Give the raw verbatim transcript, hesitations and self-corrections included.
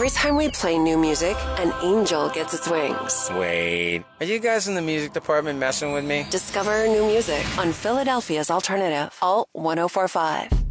Every time we play new music, an angel gets its wings. Wait, are you guys in the music department messing with me? Discover new music on Philadelphia's Alternative, Alt one oh four point five.